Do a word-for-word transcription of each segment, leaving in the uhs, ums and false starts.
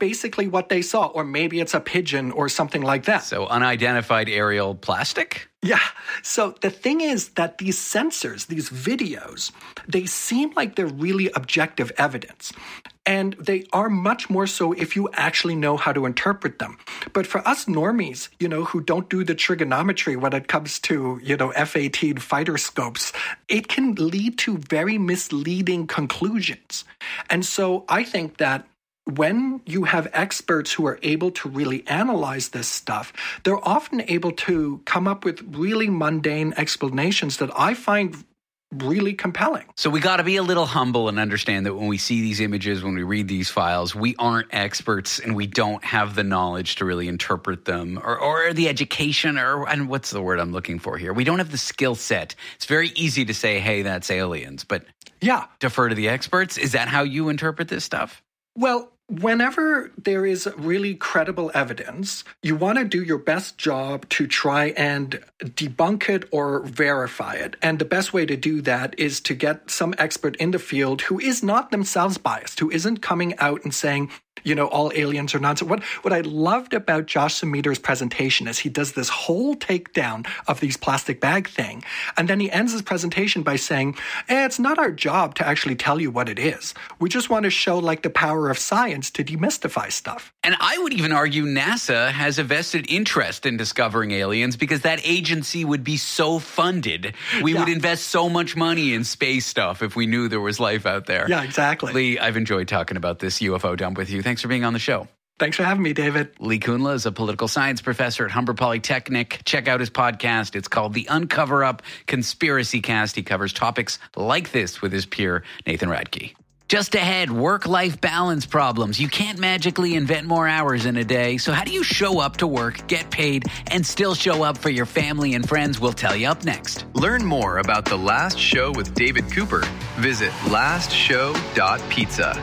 basically what they saw. Or maybe it's a pigeon or something like that. So unidentified aerial plastic? Yeah. So the thing is that these sensors, these videos, they seem like they're really objective evidence. And they are much more so if you actually know how to interpret them. But for us normies, you know, who don't do the trigonometry when it comes to, you know, F eighteen fighter scopes, it can lead to very misleading conclusions. And so I think that when you have experts who are able to really analyze this stuff, they're often able to come up with really mundane explanations that I find really compelling. So we got to be a little humble and understand that when we see these images, when we read these files, we aren't experts and we don't have the knowledge to really interpret them or, or the education or, and what's the word I'm looking for here? We don't have the skill set. It's very easy to say, hey, that's aliens, but yeah, defer to the experts. Is that how you interpret this stuff? Well, whenever there is really credible evidence, you want to do your best job to try and debunk it or verify it. And the best way to do that is to get some expert in the field who is not themselves biased, who isn't coming out and saying, you know, all aliens are nonsense. What what I loved about Josh Smeater's presentation is he does this whole takedown of these plastic bag thing. And then he ends his presentation by saying, eh, it's not our job to actually tell you what it is. We just want to show like the power of science to demystify stuff. And I would even argue NASA has a vested interest in discovering aliens because that agency would be so funded. We yeah. would invest so much money in space stuff if we knew there was life out there. Yeah, exactly. Lee, I've enjoyed talking about this U F O dump with you. Thanks for being on the show. Thanks for having me, David. Lee Kunla is a political science professor at Humber Polytechnic. Check out his podcast. It's called The Uncover Up Conspiracy Cast. He covers topics like this with his peer, Nathan Radke. Just ahead, work-life balance problems. You can't magically invent more hours in a day. So how do you show up to work, get paid, and still show up for your family and friends? We'll tell you up next. Learn more about The Last Show with David Cooper. Visit last show dot pizza.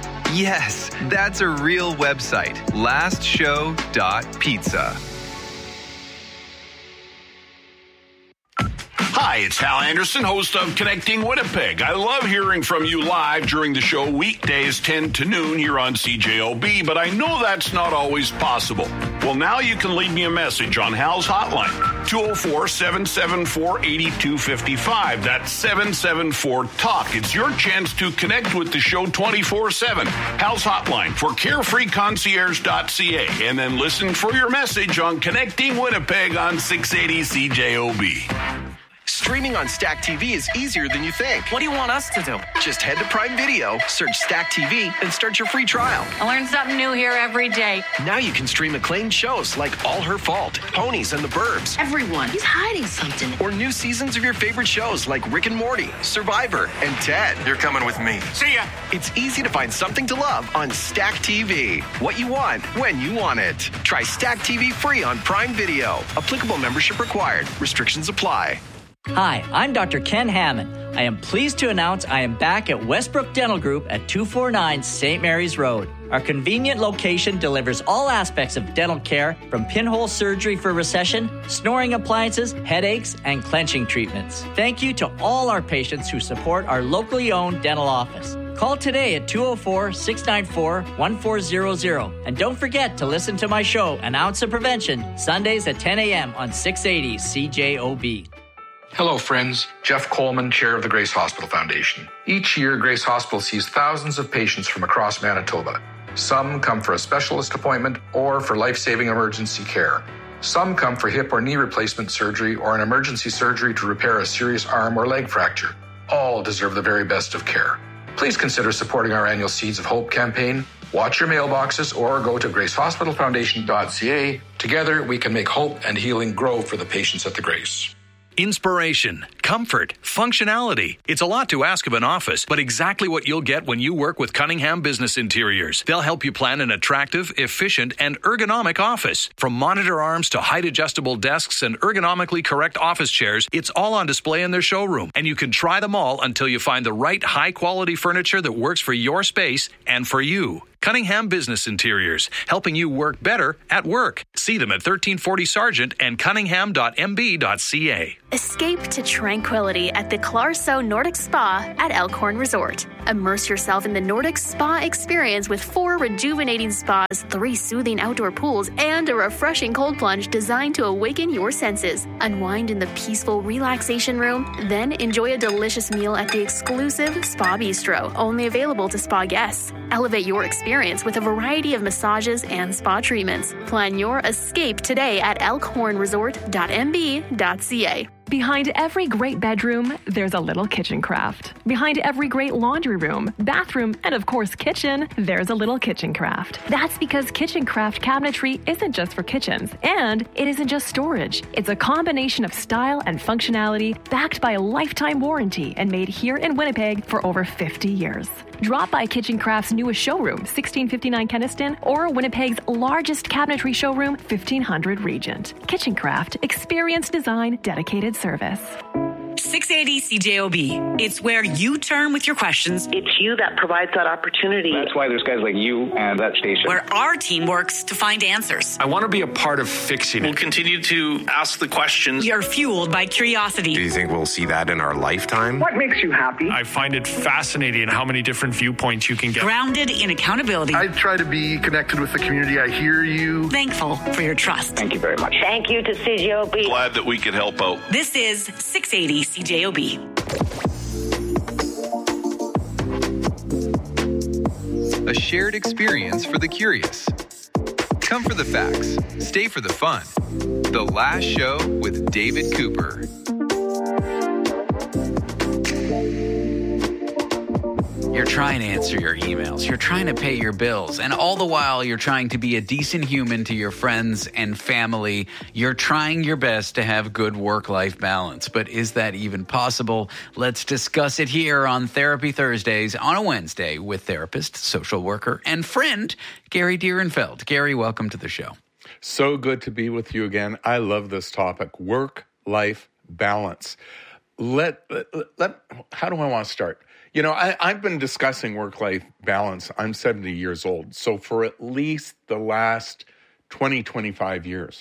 Yes, that's a real website, last show dot pizza. Hi, it's Hal Anderson, host of Connecting Winnipeg. I love hearing from you live during the show weekdays ten to noon here on C J O B, but I know that's not always possible. Well, now you can leave me a message on Hal's hotline, two oh four, seven seven four, eight two five five. That's seven seven four, talk. It's your chance to connect with the show twenty-four seven. Hal's hotline for carefree concierge dot c a. And then listen for your message on Connecting Winnipeg on six eighty C J O B. Streaming on Stack T V is easier than you think. What do you want us to do? Just head to Prime Video, search Stack T V, and start your free trial. I learn something new here every day. Now you can stream acclaimed shows like All Her Fault, Ponies and the Burbs. Everyone, he's hiding something. Or new seasons of your favorite shows like Rick and Morty, Survivor, and Ted. You're coming with me. See ya. It's easy to find something to love on Stack T V. What you want, when you want it. Try Stack T V free on Prime Video. Applicable membership required. Restrictions apply. Hi, I'm Doctor Ken Hammond. I am pleased to announce I am back at Westbrook Dental Group at two forty-nine Saint Mary's Road. Our convenient location delivers all aspects of dental care, from pinhole surgery for recession, snoring appliances, headaches, and clenching treatments. Thank you to all our patients who support our locally owned dental office. Call today at two oh four, six nine four, one four zero zero. And don't forget to listen to my show, An Ounce of Prevention, Sundays at ten a.m. on six eighty C J O B. Hello, friends. Jeff Coleman, chair of the Grace Hospital Foundation. Each year, Grace Hospital sees thousands of patients from across Manitoba. Some come for a specialist appointment or for life-saving emergency care. Some come for hip or knee replacement surgery or an emergency surgery to repair a serious arm or leg fracture. All deserve the very best of care. Please consider supporting our annual Seeds of Hope campaign. Watch your mailboxes or go to grace hospital foundation dot c a. Together, we can make hope and healing grow for the patients at the Grace. Inspiration, comfort, functionality. It's a lot to ask of an office, but exactly what you'll get when you work with Cunningham Business Interiors. They'll help you plan an attractive, efficient, and ergonomic office. From monitor arms to height-adjustable desks and ergonomically correct office chairs, it's all on display in their showroom. And you can try them all until you find the right high-quality furniture that works for your space and for you. Cunningham Business Interiors, helping you work better at work. See them at thirteen forty Sargent and cunningham dot m b dot c a. Escape to tranquility at the Clarso Nordic Spa at Elkhorn Resort. Immerse yourself in the Nordic Spa experience with four rejuvenating spas, three soothing outdoor pools, and a refreshing cold plunge designed to awaken your senses. Unwind in the peaceful relaxation room, then enjoy a delicious meal at the exclusive Spa Bistro, only available to spa guests. Elevate your experience with a variety of massages and spa treatments. Plan your escape today at elkhorn resort dot m b dot c a. Behind every great bedroom, there's a little kitchen craft. Behind every great laundry room, bathroom, and of course kitchen, there's a little kitchen craft. That's because kitchen craft cabinetry isn't just for kitchens, and it isn't just storage. It's a combination of style and functionality backed by a lifetime warranty and made here in Winnipeg for over fifty years. Drop by Kitchen Craft's newest showroom, sixteen fifty-nine Kenniston, or Winnipeg's largest cabinetry showroom, fifteen hundred Regent. Kitchen Craft, experience design, dedicated service. six eighty C J O B. It's where you turn with your questions. It's you that provides that opportunity. That's why there's guys like you and that station. Where our team works to find answers. I want to be a part of fixing it. We'll continue to ask the questions. You're fueled by curiosity. Do you think we'll see that in our lifetime? What makes you happy? I find it fascinating how many different viewpoints you can get. Grounded in accountability. I try to be connected with the community. I hear you. Thankful for your trust. Thank you very much. Thank you to C J O B. Glad that we could help out. This is six eighty C J O B. A shared experience for the curious. Come for the facts, stay for the fun. The Last Show with David Cooper. You're trying to answer your emails. You're trying to pay your bills. And all the while, you're trying to be a decent human to your friends and family. You're trying your best to have good work-life balance. But is that even possible? Let's discuss it here on Therapy Thursdays on a Wednesday with therapist, social worker, and friend Gary Dierenfeld. Gary, welcome to the show. So good to be with you again. I love this topic, work-life balance. Let, let, let how do I want to start? You know, I, I've been discussing work-life balance. I'm seventy years old. So for at least the last twenty, twenty-five years,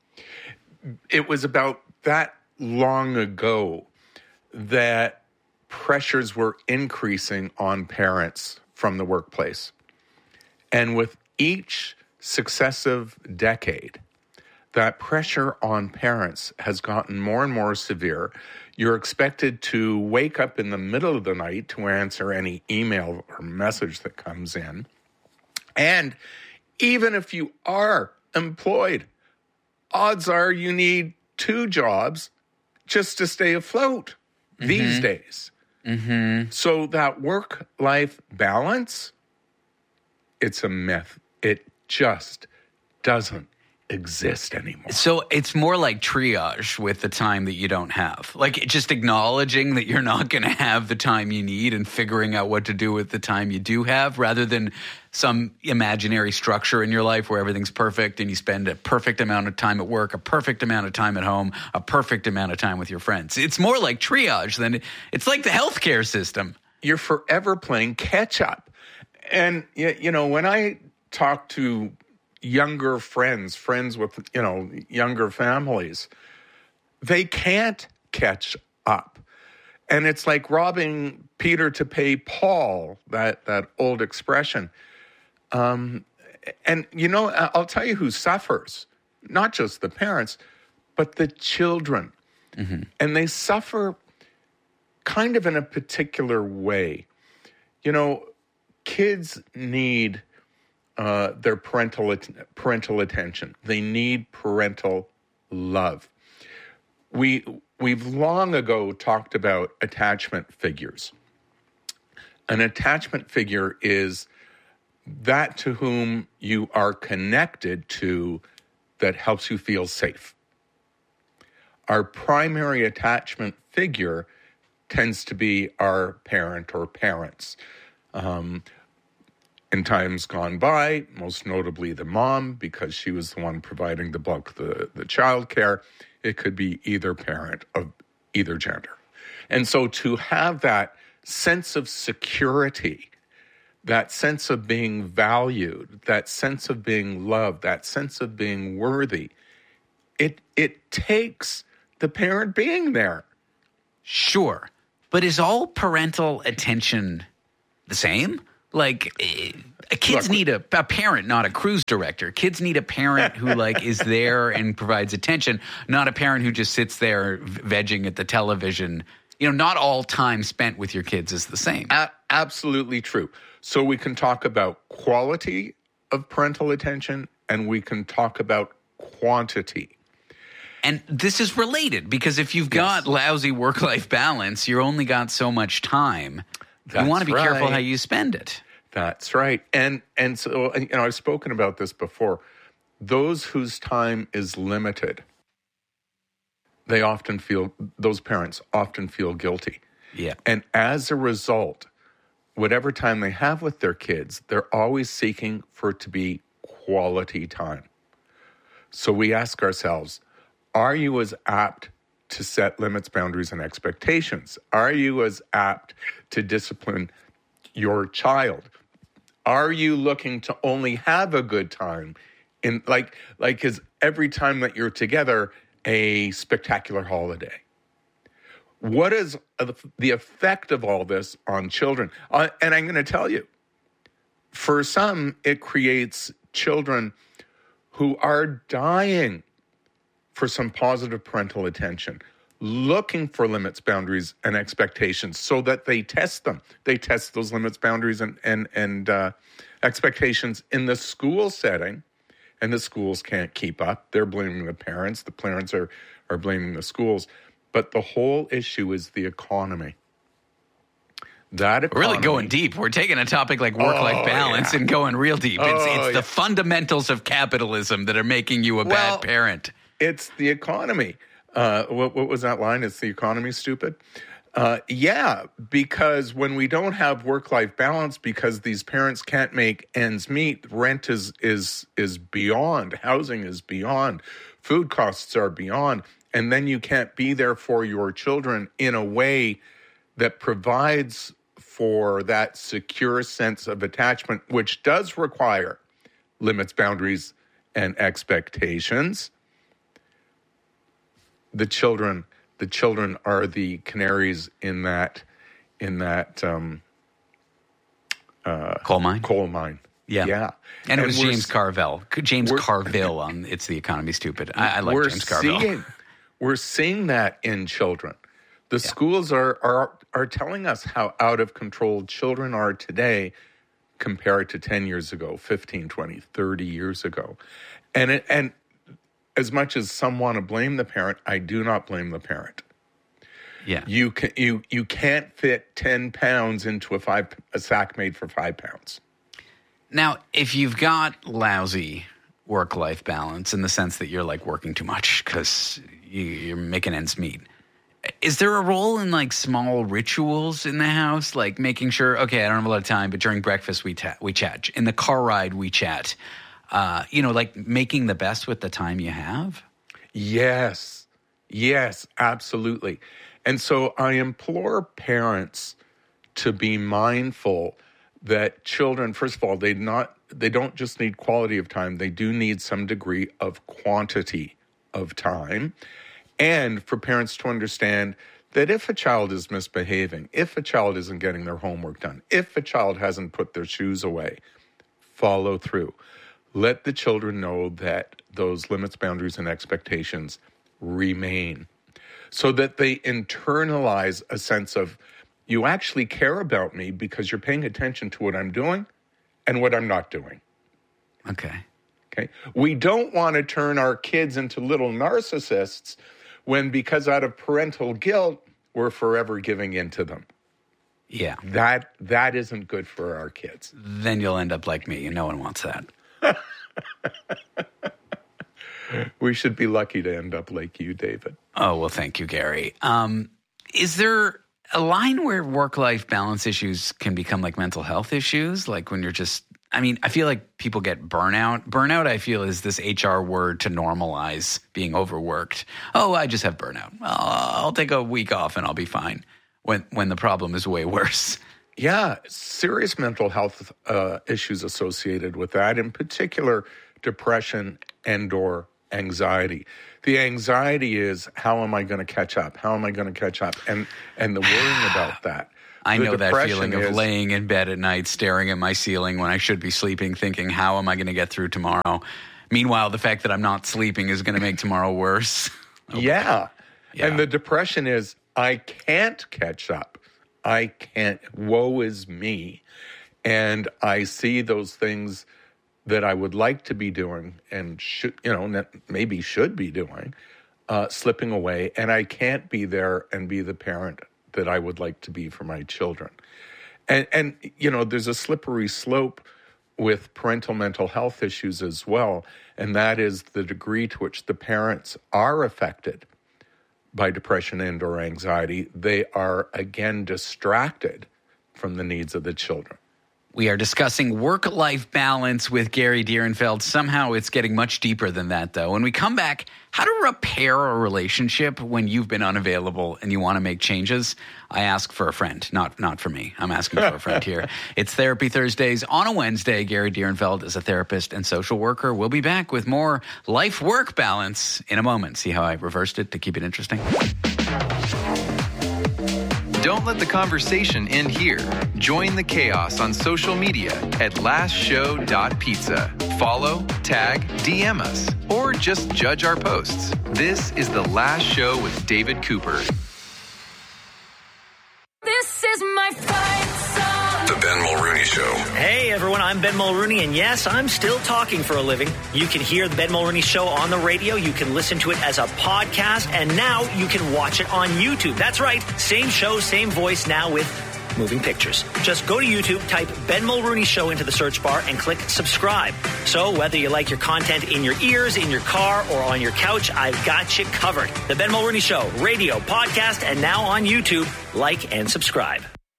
it was about that long ago that pressures were increasing on parents from the workplace. And with each successive decade, that pressure on parents has gotten more and more severe. You're expected to wake up in the middle of the night to answer any email or message that comes in. And even if you are employed, odds are you need two jobs just to stay afloat mm-hmm. these days. Mm-hmm. So that work-life balance, it's a myth. It just doesn't exist anymore. So it's more like triage with the time that you don't have. Like just acknowledging that you're not going to have the time you need and figuring out what to do with the time you do have, rather than some imaginary structure in your life where everything's perfect and you spend a perfect amount of time at work, a perfect amount of time at home, a perfect amount of time with your friends. It's more like triage than it's like the healthcare system. You're forever playing catch up. And you know, when I talk to younger friends, friends with, you know, younger families, they can't catch up. And it's like robbing Peter to pay Paul, that, that old expression. Um, and, you know, I'll tell you who suffers, not just the parents, but the children. Mm-hmm. And they suffer kind of in a particular way. You know, kids need Uh, their parental parental attention. They need parental love. We we've long ago talked about attachment figures. An attachment figure is that to whom you are connected to that helps you feel safe. Our primary attachment figure tends to be our parent or parents. Um, In times gone by, most notably the mom, because she was the one providing the bulk of the, the child care. It could be either parent of either gender. And so to have that sense of security that sense of being valued, that sense of being loved, that sense of being worthy, it it takes the parent being there. Sure. But is all parental attention the same? Like, kids Look, need a, a parent, not a cruise director. Kids need a parent who, like, is there and provides attention, not a parent who just sits there vegging at the television. You know, not all time spent with your kids is the same. A- absolutely true. So we can talk about quality of parental attention, and we can talk about quantity. And this is related, because if you've got yes. lousy work-life balance, you only got so much time. That's you want to be right. careful how you spend it. That's right. And and so, you know, I've spoken about this before. Those whose time is limited, they often feel, those parents often feel guilty. Yeah. And as a result, whatever time they have with their kids, they're always seeking for it to be quality time. So we ask ourselves, are you as apt to set limits, boundaries, and expectations? Are you as apt to discipline your child? Are you looking to only have a good time? In like, like is every time that you're together a spectacular holiday? What is the effect of all this on children? Uh, and I'm going to tell you, for some, it creates children who are dying for some positive parental attention, looking for limits, boundaries, and expectations so that they test them. They test those limits, boundaries, and and, and uh, expectations in the school setting, and the schools can't keep up. They're blaming the parents. The parents are, are blaming the schools. But the whole issue is the economy. That economy, We're really going deep. We're taking a topic like work-life oh, balance yeah. and going real deep. It's, Oh, it's yeah. the fundamentals of capitalism that are making you a Well, bad parent. It's the economy. Uh, what, what was that line? It's the economy, stupid? Uh, yeah, because when we don't have work-life balance, because these parents can't make ends meet, rent is is is beyond, housing is beyond, food costs are beyond, and then you can't be there for your children in a way that provides for that secure sense of attachment, which does require limits, boundaries, and expectations. The children, the children are the canaries in that, in that um, uh, coal mine. Coal mine. Yeah, yeah. And, and it was we're, James Carville. James Carville on "It's the Economy, Stupid." I, I like we're James Carville. Seeing, we're seeing that in children. The yeah. schools are are are telling us how out of control children are today compared to ten years ago, fifteen, twenty, thirty years ago, and it, and. As much as some want to blame the parent, I do not blame the parent. Yeah, you can you you can't fit ten pounds into a five a sack made for five pounds. Now, if you've got lousy work-life balance in the sense that you're like working too much because you, you're making ends meet, is there a role in like small rituals in the house, like making sure, okay, I don't have a lot of time, but during breakfast we ta- we chat, in the car ride we chat. Uh, you know, like making the best with the time you have? Yes. Yes, absolutely. And so I implore parents to be mindful that children, first of all, they not they don't just need quality of time, they do need some degree of quantity of time. And for parents to understand that if a child is misbehaving, if a child isn't getting their homework done, if a child hasn't put their shoes away, follow through. Let the children know that those limits, boundaries, and expectations remain so that they internalize a sense of, you actually care about me because you're paying attention to what I'm doing and what I'm not doing. Okay. Okay. We don't want to turn our kids into little narcissists when, because out of parental guilt, we're forever giving in to them. Yeah. That that isn't good for our kids. Then you'll end up like me, and no one wants that. We should be lucky to end up like you, David. Oh, well, thank you, Gary. Um, is there a line where work-life balance issues can become like mental health issues? Like when you're just, I mean, I feel like people get burnout. Burnout, I feel, is this H R word to normalize being overworked. Oh, I just have burnout. I'll, I'll take a week off and I'll be fine. When when the problem is way worse. yeah, serious mental health uh, issues associated with that, in particular, depression and or anxiety. The anxiety is, how am I going to catch up? How am I going to catch up? And and the worrying about that. I The know that depression feeling of is- laying in bed at night, staring at my ceiling when I should be sleeping, thinking, how am I going to get through tomorrow? Meanwhile, the fact that I'm not sleeping is going to make tomorrow worse. Yeah. And the depression is, I can't catch up. I can't. Woe is me. And I see those things that I would like to be doing and should, you know, ne- maybe should be doing, uh, slipping away. And I can't be there and be the parent that I would like to be for my children. And, and you know, there's a slippery slope with parental mental health issues as well. And that is the degree to which the parents are affected by depression and or anxiety. They are, again, distracted from the needs of the children. We are discussing work-life balance with Gary Dierenfeld. Somehow it's getting much deeper than that, though. When we come back, how to repair a relationship when you've been unavailable and you want to make changes. I ask for a friend, not not for me. I'm asking for a friend here. It's Therapy Thursdays on a Wednesday. Gary Dierenfeld is a therapist and social worker. We'll be back with more life-work balance in a moment. See how I reversed it to keep it interesting? Don't let the conversation end here. Join the chaos on social media at last show dot pizza. Follow, tag, D M us, or just judge our posts. This is The Last Show with David Cooper. This is my fight song. The Ben Mulrooney Show. Hey everyone, I'm Ben Mulrooney, and yes, I'm still talking for a living. You can hear the Ben Mulrooney Show on the radio, you can listen to it as a podcast, and now you can watch it on YouTube. That's right, same show, same voice, now with moving pictures. Just go to YouTube, type Ben Mulrooney Show into the search bar, and click subscribe. So whether you like your content in your ears, in your car, or on your couch, I've got you covered. The Ben Mulrooney Show, radio, podcast, and now on YouTube. Like and subscribe.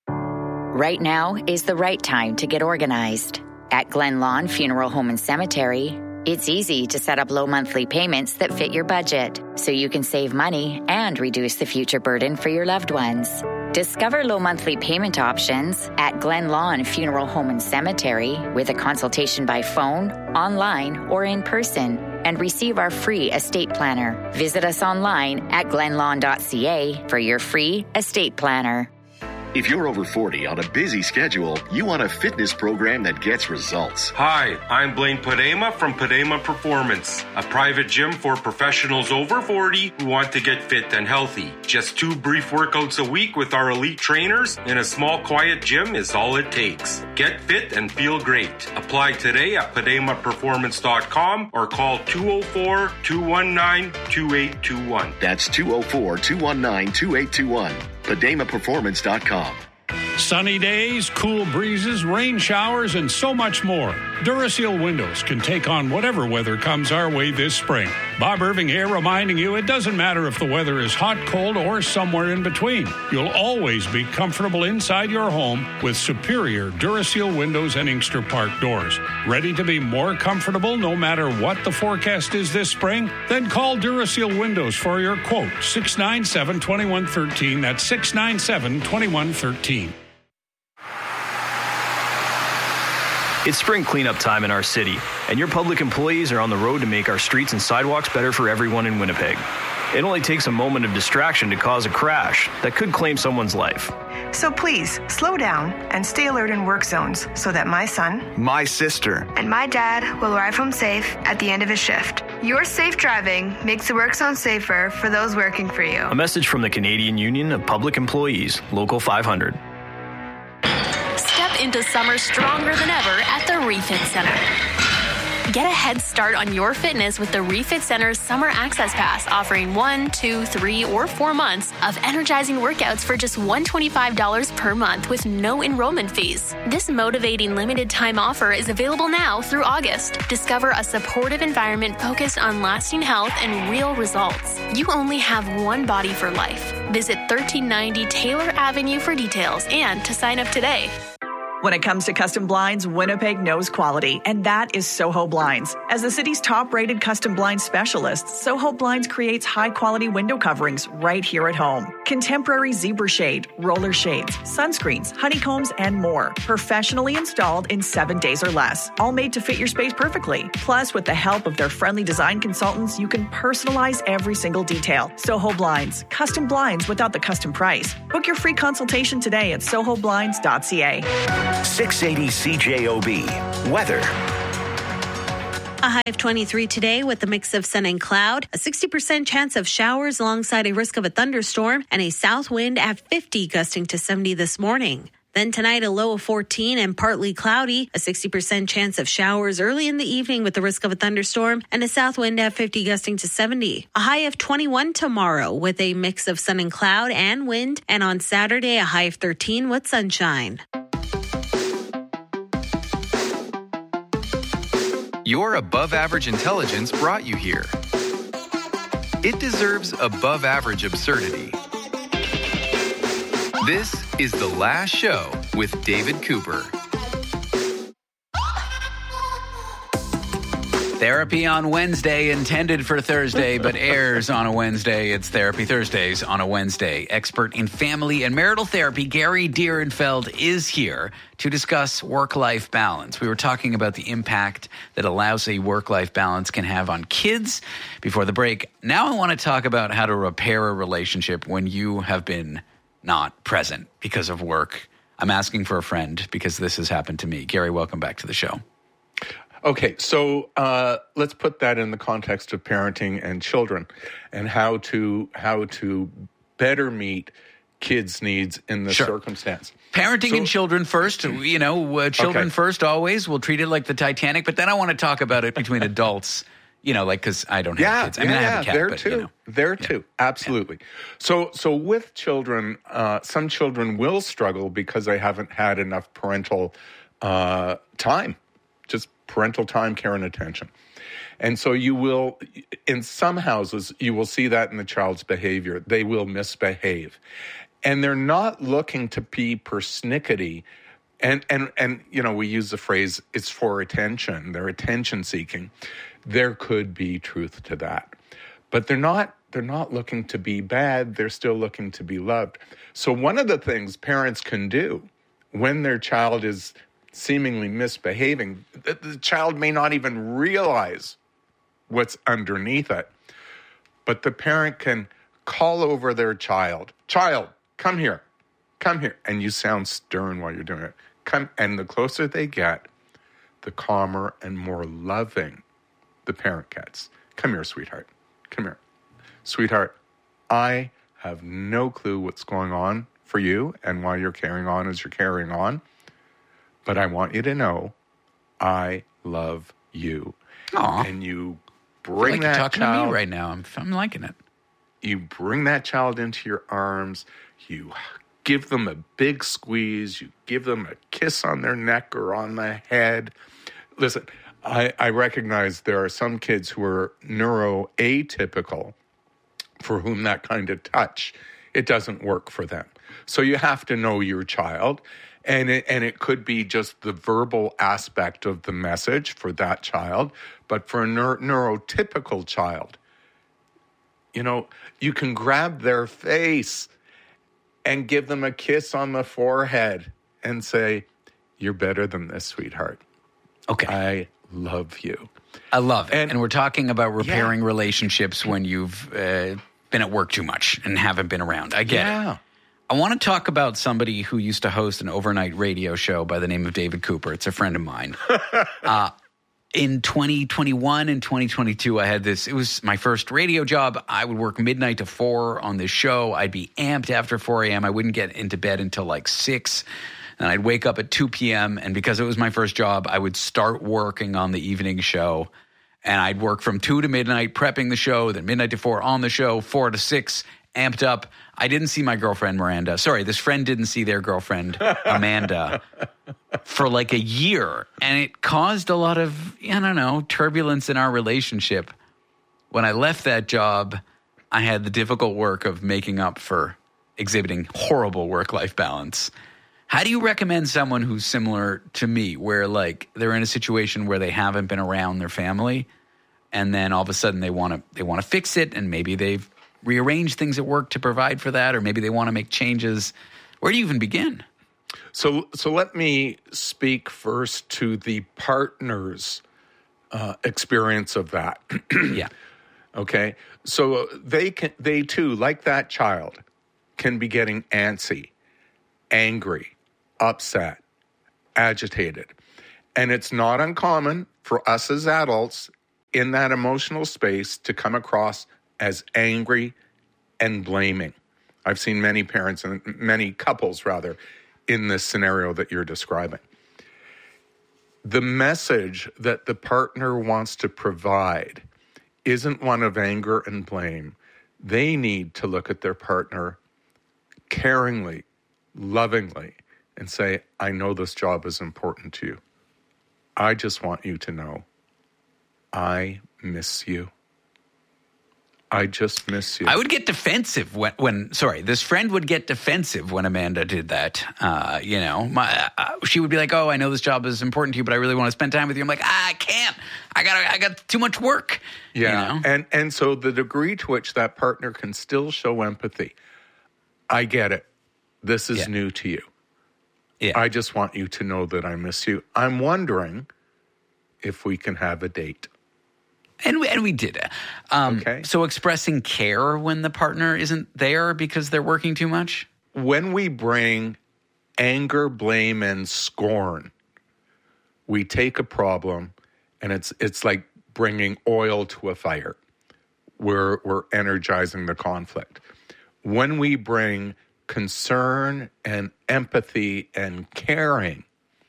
Right now is the right time to get organized. At Glen Lawn Funeral Home and Cemetery, it's easy to set up low monthly payments that fit your budget, so you can save money and reduce the future burden for your loved ones. Discover low monthly payment options at Glen Lawn Funeral Home and Cemetery with a consultation by phone, online, or in person, and receive our free estate planner. Visit us online at glen lawn dot c a for your free estate planner. If you're over forty on a busy schedule, you want a fitness program that gets results. Hi, I'm Blaine Padema from Padema Performance, a private gym for professionals over forty who want to get fit and healthy. Just two brief workouts a week with our elite trainers in a small, quiet gym is all it takes. Get fit and feel great. Apply today at padema performance dot com or call two oh four, two one nine, two eight two one. That's two oh four, two one nine, two eight two one. padema performance dot com. Sunny days, cool breezes, rain showers, and so much more. Duraseal Windows can take on whatever weather comes our way this spring. Bob Irving here reminding you it doesn't matter if the weather is hot, cold, or somewhere in between. You'll always be comfortable inside your home with superior Duraseal windows and Inkster Park doors. Ready to be more comfortable no matter what the forecast is this spring? Then call Duraseal Windows for your quote, six nine seven, two one one three. That's six nine seven, two one one three. It's spring cleanup time in our city, and your public employees are on the road to make our streets and sidewalks better for everyone in Winnipeg. It only takes a moment of distraction to cause a crash that could claim someone's life. So please, slow down and stay alert in work zones so that my son, my sister, and my dad will arrive home safe at the end of his shift. Your safe driving makes the work zone safer for those working for you. A message from the Canadian Union of Public Employees, Local five hundred. Step into summer stronger than ever at the Refit Center. Get a head start on your fitness with the Refit Center's Summer Access Pass, offering one, two, three, or four months of energizing workouts for just one hundred twenty-five dollars per month with no enrollment fees. This motivating limited time offer is available now through August. Discover a supportive environment focused on lasting health and real results. You only have one body for life. Visit thirteen ninety Taylor Avenue for details and to sign up today. When it comes to custom blinds, Winnipeg knows quality, and that is Soho Blinds. As the city's top-rated custom blind specialist, Soho Blinds creates high-quality window coverings right here at home. Contemporary zebra shade, roller shades, sunscreens, honeycombs, and more. Professionally installed in seven days or less. All made to fit your space perfectly. Plus, with the help of their friendly design consultants, you can personalize every single detail. Soho Blinds. Custom blinds without the custom price. Book your free consultation today at soho blinds dot c a. six eighty C J O B. Weather. A high of twenty-three today with a mix of sun and cloud, a sixty percent chance of showers alongside a risk of a thunderstorm, and a south wind at fifty gusting to seventy this morning. Then tonight, a low of fourteen and partly cloudy, a sixty percent chance of showers early in the evening with the risk of a thunderstorm, and a south wind at fifty gusting to seventy. A high of twenty-one tomorrow with a mix of sun and cloud and wind, and on Saturday, a high of thirteen with sunshine. Your above-average intelligence brought you here. It deserves above-average absurdity. This is The Last Show with David Cooper. Therapy on Wednesday, intended for Thursday, but airs on a Wednesday. It's Therapy Thursdays on a Wednesday. Expert in family and marital therapy, Gary Dierenfeld, is here to discuss work-life balance. We were talking about the impact that a lousy work-life balance can have on kids before the break. Now I want to talk about how to repair a relationship when you have been not present because of work. I'm asking for a friend because this has happened to me. Gary, welcome back to the show. Okay, so uh, let's put that in the context of parenting and children and how to how to better meet kids' needs in the Sure. circumstance. Parenting So- and children first. You know, uh, children Okay. first always. We'll treat it like the Titanic, but then I want to talk about it between adults, you know, like because I don't have Yeah, kids. I mean, yeah, I have a cat, there but, too. you know. There too, absolutely. So, so with children, uh, some children will struggle because they haven't had enough parental uh, time, just parental time, care, and attention. And so you will, in some houses, you will see that in the child's behavior. They will misbehave. And they're not looking to be persnickety. And, and, and you know, we use the phrase, it's for attention. They're attention seeking. There could be truth to that. But they're not, they're not looking to be bad. They're still looking to be loved. So one of the things parents can do when their child is seemingly misbehaving, the, the child may not even realize what's underneath it, but the parent can call over their child. Child, come here, come here. And you sound stern while you're doing it. Come, and the closer they get, the calmer and more loving the parent gets. Come here, sweetheart. Come here. Sweetheart, I have no clue what's going on for you and why you're carrying on as you're carrying on. But I want you to know I love you. Aw. And you I feel bring like that you're talking child to me right now. I'm, I'm liking it. You bring that child into your arms. You give them a big squeeze. You give them a kiss on their neck or on the head. Listen, I, I recognize there are some kids who are neuroatypical for whom that kind of touch, it doesn't work for them. So you have to know your child. And it, and it could be just the verbal aspect of the message for that child. But for a neuro, neurotypical child, you know, you can grab their face and give them a kiss on the forehead and say, you're better than this, sweetheart. Okay. I love you. I love it. And, and we're talking about repairing yeah. relationships when you've uh, been at work too much and haven't been around. I get yeah. it. I want to talk about somebody who used to host an overnight radio show by the name of David Cooper. It's a friend of mine. uh, in twenty twenty-one and twenty twenty-two, I had this. It was my first radio job. I would work midnight to four on this show. I'd be amped after four a.m. I wouldn't get into bed until like six. And I'd wake up at two p.m. And because it was my first job, I would start working on the evening show. And I'd work from two to midnight prepping the show, then midnight to four on the show, four to six, amped up. I didn't see my girlfriend, Miranda. Sorry, this friend didn't see their girlfriend, Amanda, for like a year. And it caused a lot of, I don't know, turbulence in our relationship. When I left that job, I had the difficult work of making up for exhibiting horrible work-life balance. How do you recommend someone who's similar to me, where like they're in a situation where they haven't been around their family, and then all of a sudden they want to they want to fix it, and maybe they've rearranged things at work to provide for that, or maybe they want to make changes. Where do you even begin? So, so let me speak first to the partner's uh, experience of that. Yeah. Okay. So they can, they too, like that child, can be getting antsy, angry, upset, agitated. And it's not uncommon for us as adults in that emotional space to come across as angry and blaming. I've seen many parents and many couples, rather, in this scenario that you're describing. The message that the partner wants to provide isn't one of anger and blame. They need to look at their partner caringly, lovingly, and say, I know this job is important to you. I just want you to know I miss you. I just miss you. I would get defensive when, when sorry, this friend would get defensive when Amanda did that. Uh, you know, my, uh, she would be like, oh, I know this job is important to you, but I really want to spend time with you. I'm like, ah, I can't. I got I got too much work. Yeah. You know? And, and so the degree to which that partner can still show empathy, I get it. This is yeah. new to you. Yeah. I just want you to know that I miss you. I'm wondering if we can have a date. And we, and we did it. Um, okay. So expressing care when the partner isn't there because they're working too much? When we bring anger, blame, and scorn, we take a problem and it's it's like bringing oil to a fire. We're, we're energizing the conflict. When we bring concern and empathy and caring,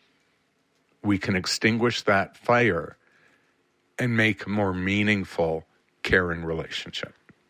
we can extinguish that fire and make a more meaningful, caring relationship.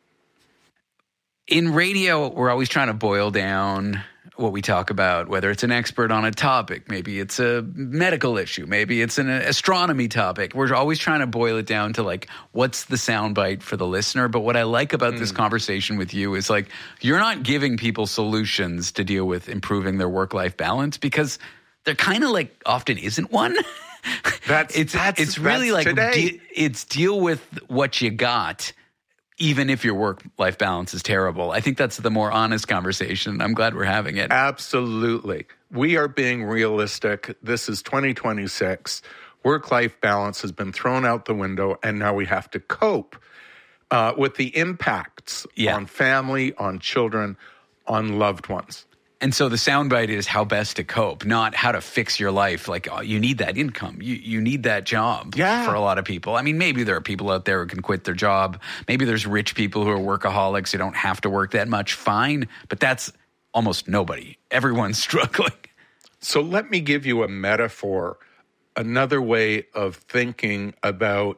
In radio, we're always trying to boil down what we talk about, whether it's an expert on a topic, maybe it's a medical issue, maybe it's an astronomy topic. We're always trying to boil it down to like, what's the soundbite for the listener? But what I like about mm. this conversation with you is like, you're not giving people solutions to deal with improving their work-life balance, because there kind of like often isn't one. That's it's that's, it's really that's like today. de- it's deal with what you got, even if your work-life balance is terrible. I think that's the more honest conversation. I'm glad we're having it. Absolutely. We are being realistic. This is twenty twenty-six. Work-life balance has been thrown out the window, and now we have to cope uh, with the impacts yeah. on family, on children, on loved ones. And so the soundbite is how best to cope, not how to fix your life. Like, oh, you need that income. You you need that job yeah. for a lot of people. I mean, maybe there are people out there who can quit their job. Maybe there's rich people who are workaholics who don't have to work that much. Fine. But that's almost nobody. Everyone's struggling. So let me give you a metaphor, another way of thinking about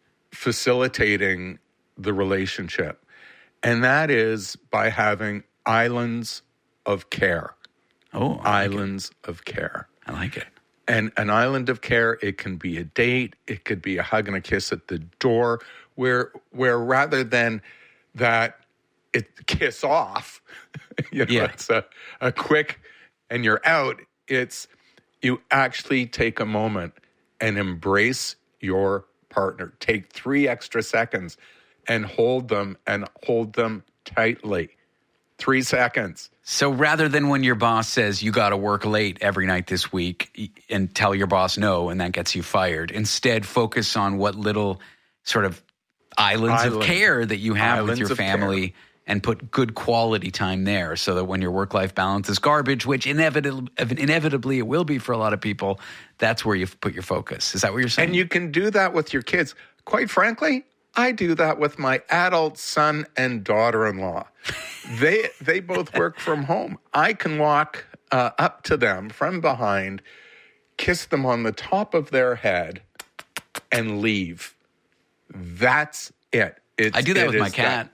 facilitating the relationship. And that is by having islands of care. Oh, I islands like of care. I like it. And an island of care, it can be a date, it could be a hug and a kiss at the door, where where rather than that it kiss off, you know, yeah. it's a, a quick and you're out. It's you actually take a moment and embrace your partner. Take three extra seconds and hold them and hold them tightly. Three seconds. So rather than when your boss says you got to work late every night this week and tell your boss no, and that gets you fired, instead focus on what little sort of islands Island. of care that you have Islands with your of family, care. and put good quality time there, so that when your work-life balance is garbage, which inevitably, inevitably it will be for a lot of people, that's where you put your focus. Is that what you're saying? And you can do that with your kids. Quite frankly, I do that with my adult son and daughter-in-law. They they both work from home. I can walk uh, up to them from behind, kiss them on the top of their head, and leave. That's it. It's, I do that it with my cat.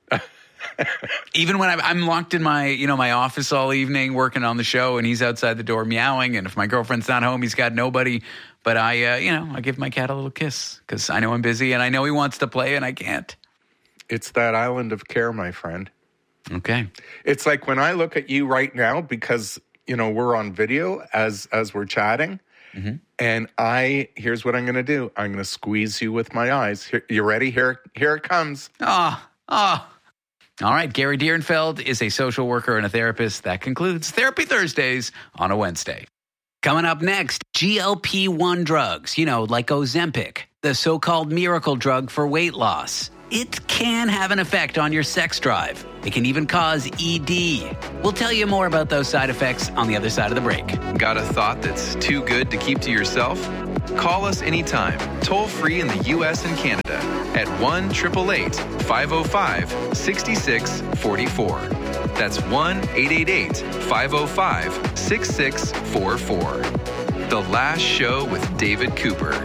Even when I'm, I'm locked in my, you know, my office all evening working on the show, and he's outside the door meowing, and if my girlfriend's not home, he's got nobody. But I, uh, you know, I give my cat a little kiss because I know I'm busy and I know he wants to play and I can't. It's that island of care, my friend. Okay. It's like when I look at you right now, because you know, we're on video as as we're chatting. Mm-hmm. And I, here's what I'm going to do. I'm going to squeeze you with my eyes. Here, you ready? Here, here it comes. Oh, oh. All right. Gary Dierenfeld is a social worker and a therapist. That concludes Therapy Thursdays on a Wednesday. Coming up next, G L P one drugs, you know, like Ozempic, the so-called miracle drug for weight loss. It can have an effect on your sex drive. It can even cause E D. We'll tell you more about those side effects on the other side of the break. Got a thought that's too good to keep to yourself? Call us anytime, toll free in the U S and Canada at one eight eight eight, five oh five, six six four four. That's one eight eight eight, five oh five, six six four four. The Last Show with David Cooper.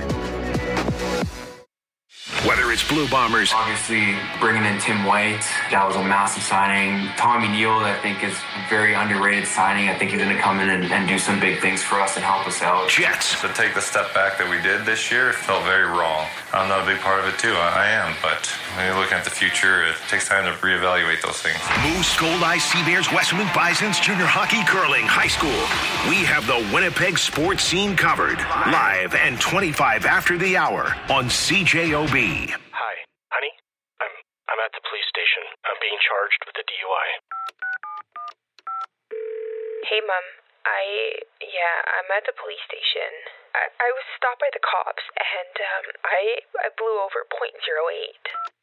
Whether it's Blue Bombers. Obviously, bringing in Tim White, that was a massive signing. Tommy Neal, I think, is a very underrated signing. I think he's going to come in and, and do some big things for us and help us out. Jets. To take the step back that we did this year, it felt very wrong. I'm not a big part of it, too. I, I am. But when you're looking at the future, it takes time to reevaluate those things. Moose, Gold-Eye, Sea Bears, Westman Bisons, Junior Hockey, Curling, High School. We have the Winnipeg sports scene covered. Live and twenty-five after the hour on C J O B. Hi, honey. I'm I'm at the police station. I'm being charged with a D U I. Hey, Mom. I, yeah, I'm at the police station. I, I was stopped by the cops, and um, I I blew over point zero eight.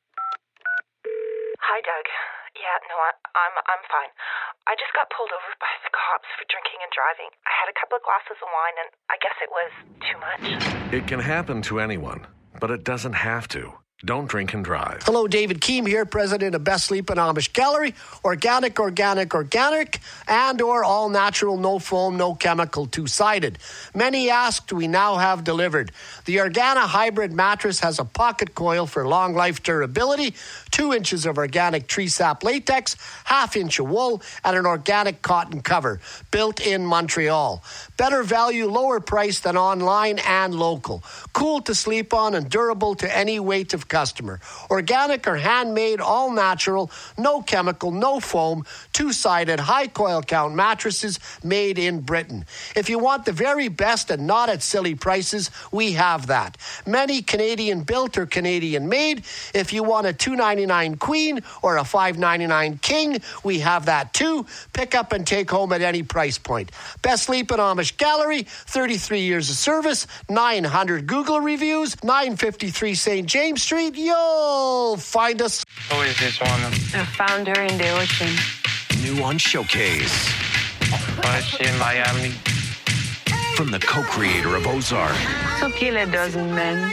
Hi, Doug. Yeah, no, I, I'm I'm fine. I just got pulled over by the cops for drinking and driving. I had a couple of glasses of wine, and I guess it was too much. It can happen to anyone, but it doesn't have to. Don't drink and drive. Hello, David Keem here, president of Best Sleep and Amish Gallery. Organic, organic, organic, and or all natural, no foam, no chemical, two-sided. Many asked, we now have delivered. The Organa hybrid mattress has a pocket coil for long life durability, two inches of organic tree sap latex, half inch of wool, and an organic cotton cover, built in Montreal. Better value, lower price than online and local. Cool to sleep on and durable to any weight of customer. Organic or handmade, all natural, no chemical, no foam, two-sided, high coil count mattresses made in Britain. If you want the very best and not at silly prices, we have that. Many Canadian built or Canadian made. If you want a two ninety-nine queen or a five ninety-nine king, we have that too. Pick up and take home at any price point. Best Sleep in Amish Gallery, thirty-three years of service, nine hundred Google reviews, nine fifty-three Saint James Street. You'll find us. Who is this one? I found her in the ocean. New on Showcase. Why is she in Miami? From the co-creator of Ozark. So kill a dozen men.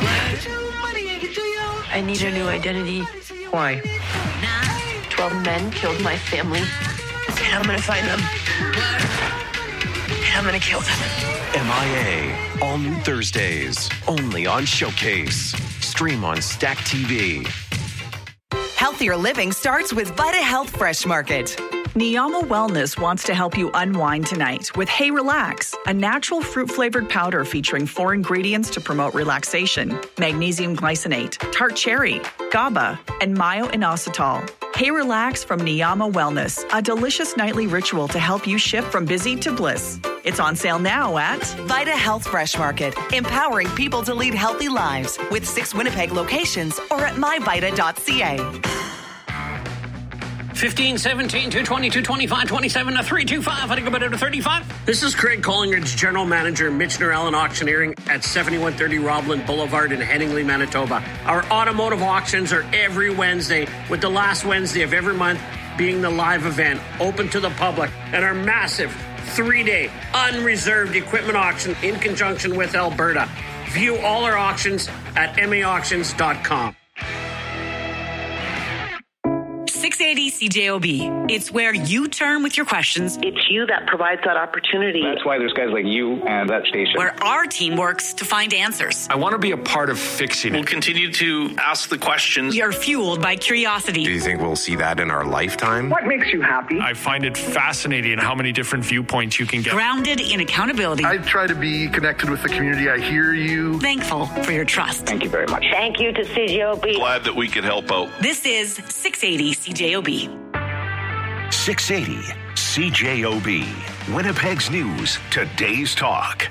I need a new identity. Why? Twelve men killed my family. And I'm gonna find them. And I'm gonna kill them. M I A. All new Thursdays. Only on Showcase. Stream on Stack T V. Healthier living starts with Vita Health Fresh Market. Niyama Wellness wants to help you unwind tonight with Hey Relax, a natural fruit-flavored powder featuring four ingredients to promote relaxation: magnesium glycinate, tart cherry, GABA, and myo-inositol. Hey Relax from Niyama Wellness, a delicious nightly ritual to help you shift from busy to bliss. It's on sale now at Vita Health Fresh Market, empowering people to lead healthy lives with six Winnipeg locations or at my vita dot c a. fifteen, seventeen, two twenty, two twenty-five, twenty-seven, to three two five. I think about it to thirty-five. This is Craig Collingridge, General Manager, Michener Allen Auctioneering at seventy-one thirty Robland Boulevard in Headingley, Manitoba. Our automotive auctions are every Wednesday, with the last Wednesday of every month being the live event, open to the public, and our massive three-day unreserved equipment auction in conjunction with Alberta. View all our auctions at m a auctions dot com. six eighty C J O B. It's where you turn with your questions. It's you that provides that opportunity. That's why there's guys like you and that station. Where our team works to find answers. I want to be a part of fixing it. We'll continue to ask the questions. We are fueled by curiosity. Do you think we'll see that in our lifetime? What makes you happy? I find it fascinating how many different viewpoints you can get. Grounded in accountability. I try to be connected with the community. I hear you. Thankful for your trust. Thank you very much. Thank you to C J O B. Glad that we could help out. This is six eighty C J O B. six eighty C J O B. Winnipeg's News, today's talk.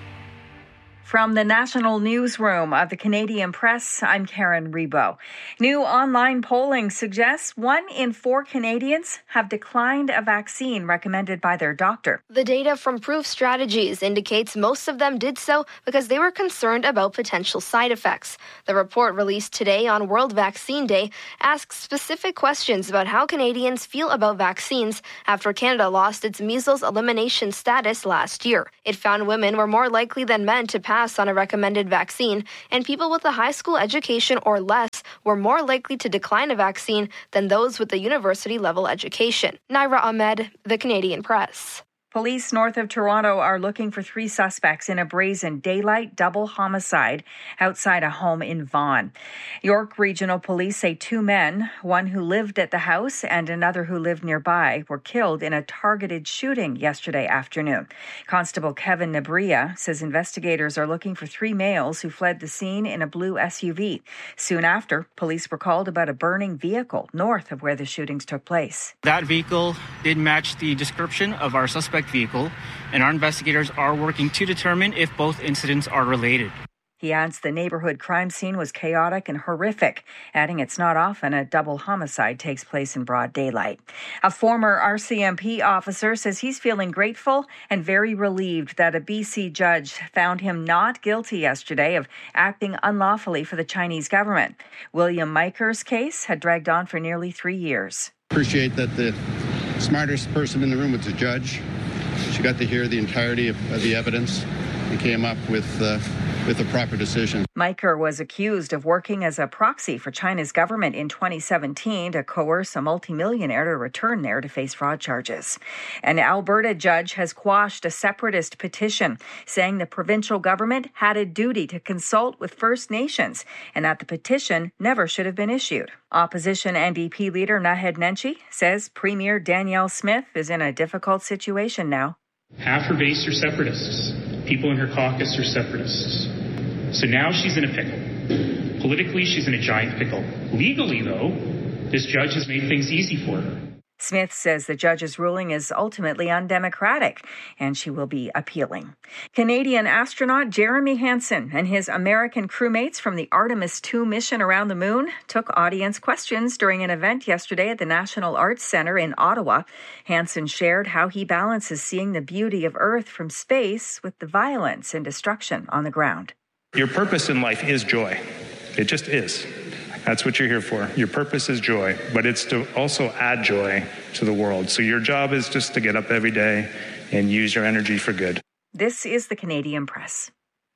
From the National Newsroom of the Canadian Press, I'm Karen Rebo. New online polling suggests one in four Canadians have declined a vaccine recommended by their doctor. The data from Proof Strategies indicates most of them did so because they were concerned about potential side effects. The report released today on World Vaccine Day asks specific questions about how Canadians feel about vaccines after Canada lost its measles elimination status last year. It found women were more likely than men to pass on a recommended vaccine, and people with a high school education or less were more likely to decline a vaccine than those with a university-level education. Naira Ahmed, The Canadian Press. Police north of Toronto are looking for three suspects in a brazen daylight double homicide outside a home in Vaughan. York Regional Police say two men, one who lived at the house and another who lived nearby, were killed in a targeted shooting yesterday afternoon. Constable Kevin Nabria says investigators are looking for three males who fled the scene in a blue S U V. Soon after, police were called about a burning vehicle north of where the shootings took place. That vehicle did match the description of our suspect vehicle, and our investigators are working to determine if both incidents are related. He adds the neighborhood crime scene was chaotic and horrific, adding it's not often a double homicide takes place in broad daylight. A former R C M P officer says he's feeling grateful and very relieved that a B C judge found him not guilty yesterday of acting unlawfully for the Chinese government. William Miker's case had dragged on for nearly three years. Appreciate that the smartest person in the room was the judge. She got to hear the entirety of, of the evidence and came up with uh, with a proper decision. Miker was accused of working as a proxy for China's government in twenty seventeen to coerce a multimillionaire to return there to face fraud charges. An Alberta judge has quashed a separatist petition saying the provincial government had a duty to consult with First Nations and that the petition never should have been issued. Opposition N D P leader Naheed Nenshi says Premier Danielle Smith is in a difficult situation now. Half her base are separatists. People in her caucus are separatists. So now she's in a pickle. Politically, she's in a giant pickle. Legally, though, this judge has made things easy for her. Smith says the judge's ruling is ultimately undemocratic, and she will be appealing. Canadian astronaut Jeremy Hansen and his American crewmates from the Artemis two mission around the moon took audience questions during an event yesterday at the National Arts Centre in Ottawa. Hansen shared how he balances seeing the beauty of Earth from space with the violence and destruction on the ground. Your purpose in life is joy. It just is. That's what you're here for. Your purpose is joy, but it's to also add joy to the world. So your job is just to get up every day and use your energy for good. This is the Canadian Press.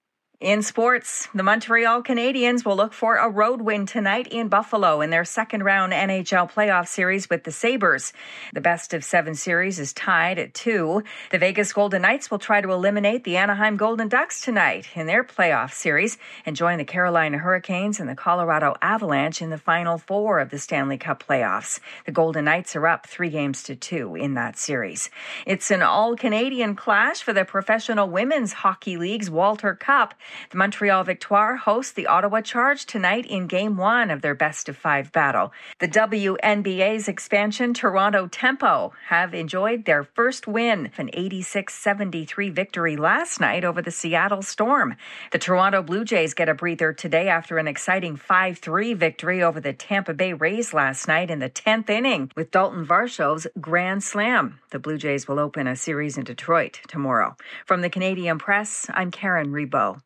In sports, the Montreal Canadiens will look for a road win tonight in Buffalo in their second-round N H L playoff series with the Sabres. The best-of-seven series is tied at two. The Vegas Golden Knights will try to eliminate the Anaheim Golden Ducks tonight in their playoff series and join the Carolina Hurricanes and the Colorado Avalanche in the Final Four of the Stanley Cup playoffs. The Golden Knights are up three games to two in that series. It's an all-Canadian clash for the Professional Women's Hockey League's Walter Cup. The Montreal Victoire hosts the Ottawa Charge tonight in Game one of their best-of-five battle. The W N B A's expansion Toronto Tempo have enjoyed their first win, an eighty-six seventy-three victory last night over the Seattle Storm. The Toronto Blue Jays get a breather today after an exciting five three victory over the Tampa Bay Rays last night in the tenth inning with Dalton Varshaw's grand slam. The Blue Jays will open a series in Detroit tomorrow. From the Canadian Press, I'm Karen Rebo.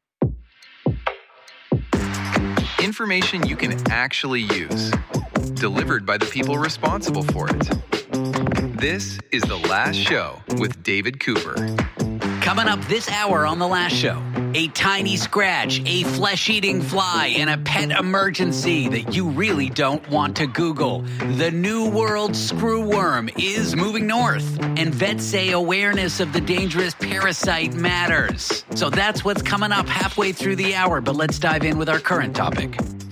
Information you can actually use. Delivered by the people responsible for it. This is The Last Show with David Cooper. Coming up this hour on The Last Show, a tiny scratch, a flesh-eating fly, and a pet emergency that you really don't want to Google. The New World screwworm is moving north, and vets say awareness of the dangerous parasite matters. So that's what's coming up halfway through the hour, but let's dive in with our current topic.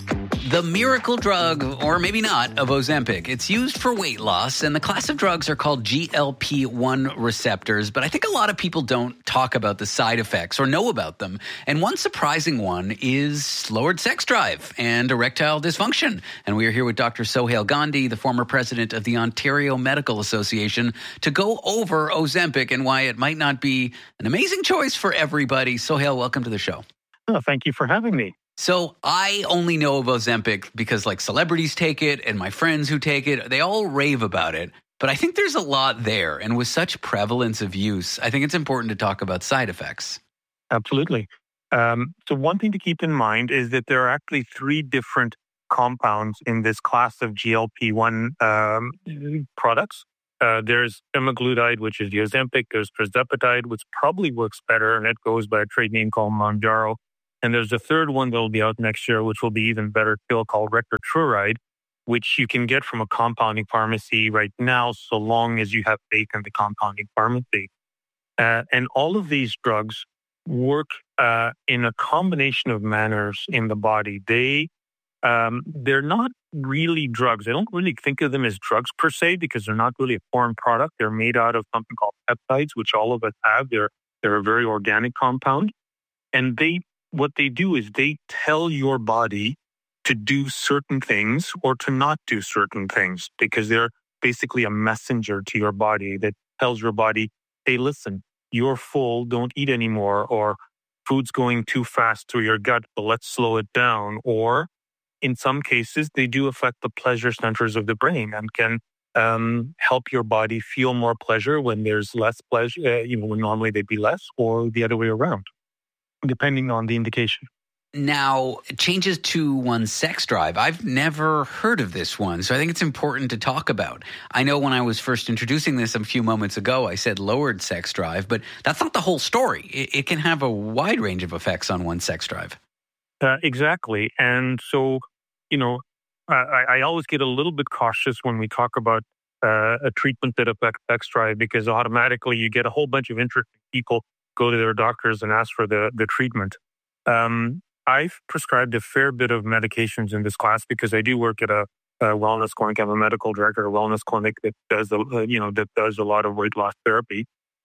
The miracle drug, or maybe not, of Ozempic. It's used for weight loss, and the class of drugs are called G L P one receptors, but I think a lot of people don't talk about the side effects or know about them. And one surprising one is lowered sex drive and erectile dysfunction. And we are here with Doctor Sohail Gandhi, the former president of the Ontario Medical Association, to go over Ozempic and why it might not be an amazing choice for everybody. Sohail, welcome to the show. Oh, thank you for having me. So I only know of Ozempic because like celebrities take it and my friends who take it, they all rave about it. But I think there's a lot there. And with such prevalence of use, I think it's important to talk about side effects. Absolutely. Um, so one thing to keep in mind is that there are actually three different compounds in this class of G L P one um, products. Uh, there's semaglutide, which is the Ozempic. There's tirzepatide, which probably works better, and it goes by a trade name called Mounjaro. And there's a third one that will be out next year, which will be even better still, called retatrutide, which you can get from a compounding pharmacy right now, so long as you have faith in the compounding pharmacy. Uh, and all of these drugs work uh, in a combination of manners in the body. They, um, they're not really drugs. I don't really think of them as drugs per se because they're not really a foreign product. They're made out of something called peptides, which all of us have. They're, they're a very organic compound. And they what they do is they tell your body to do certain things or to not do certain things because they're basically a messenger to your body that tells your body, hey, listen, you're full, don't eat anymore, or food's going too fast through your gut, but let's slow it down. Or in some cases, they do affect the pleasure centers of the brain and can um, help your body feel more pleasure when there's less pleasure, uh, you know, when normally they'd be less, or the other way around, depending on the indication. Now, changes to one's sex drive. I've never heard of this one, so I think it's important to talk about. I know when I was first introducing this a few moments ago, I said lowered sex drive, but that's not the whole story. It, it can have a wide range of effects on one's sex drive. Uh, exactly. And so, you know, I, I always get a little bit cautious when we talk about uh, a treatment that affects sex drive because automatically you get a whole bunch of interesting people go to their doctors and ask for the, the treatment. Um, I've prescribed a fair bit of medications in this class because I do work at a, a wellness clinic. I'm a medical director at a wellness clinic that does, a, you know, that does a lot of weight loss therapy.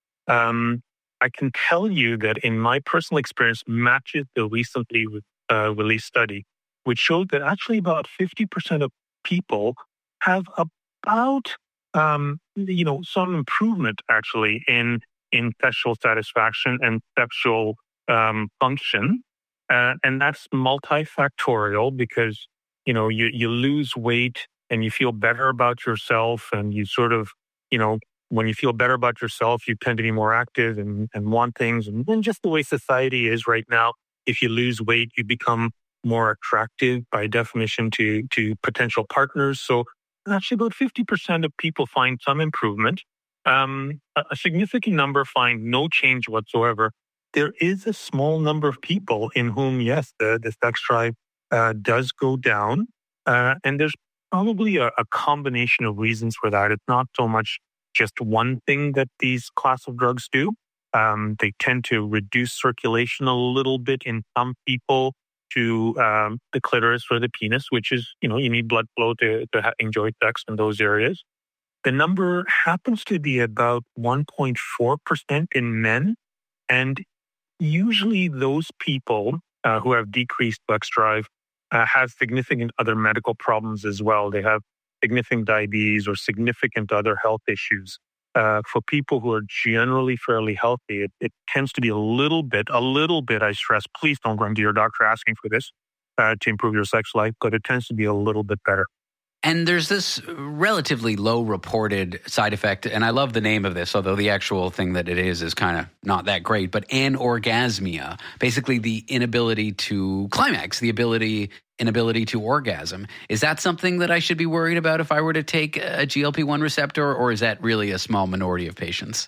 Um, I can tell you that in my personal experience matches the recently uh, released study, which showed that actually about fifty percent of people have about, um, you know, some improvement actually in in sexual satisfaction and sexual um, function. Uh, and that's multifactorial because, you know, you, you lose weight and you feel better about yourself. And you sort of, you know, when you feel better about yourself, you tend to be more active and, and want things. And, and just the way society is right now, if you lose weight, you become more attractive by definition to, to potential partners. So actually about fifty percent of people find some improvement. Um, a significant number find no change whatsoever. There is a small number of people in whom, yes, the, the sex drive uh, does go down. Uh, and there's probably a, a combination of reasons for that. It's not so much just one thing that these class of drugs do. Um, they tend to reduce circulation a little bit in some people to um, the clitoris or the penis, which is, you know, you need blood flow to, to ha- enjoy sex in those areas. The number happens to be about one point four percent in men. And usually those people uh, who have decreased sex drive uh, have significant other medical problems as well. They have significant diabetes or significant other health issues. Uh, for people who are generally fairly healthy, it, it tends to be a little bit, a little bit, I stress, please don't run to your doctor asking for this uh, to improve your sex life, but it tends to be a little bit better. And there's this relatively low reported side effect, and I love the name of this, although the actual thing that it is is kind of not that great, but anorgasmia, basically the inability to climax, the ability inability to orgasm. Is that something that I should be worried about if I were to take a G L P one receptor, or is that really a small minority of patients?